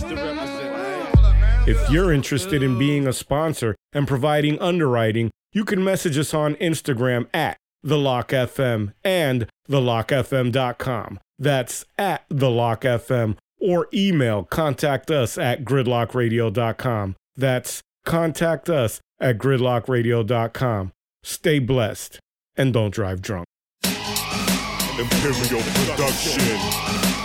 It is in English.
If you're interested in being a sponsor and providing underwriting, you can message us on Instagram at TheLockFM and TheLockFM.com. That's at TheLockFM, or email contact us at gridlockradio.com. That's contact us at gridlockradio.com. Stay blessed and don't drive drunk. Imperial Production.